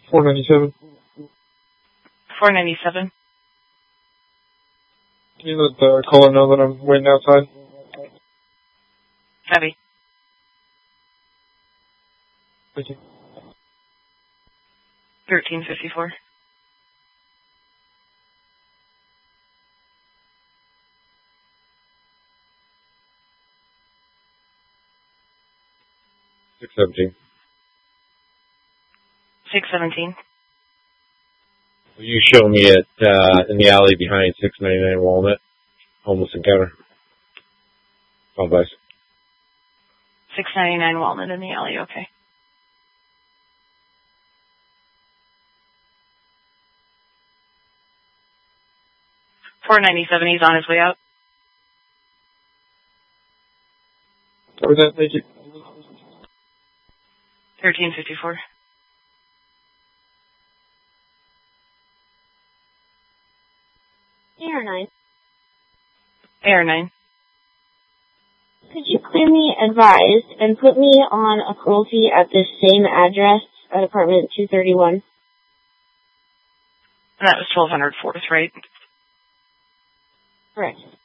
497. 497. Can you let the caller know that I'm waiting outside? Copy. Thank you. 1354. $617. 617. Will you show me it in the alley behind 699 Walnut? Homeless encounter. Oh, guys. 699 Walnut in the alley, okay. $497, he's on his way out. Over that, thank you. 1354. AR9. AR9. Could you clear me advised and put me on a cruelty at this same address at apartment 231? And that was 1200 4th, right? Correct.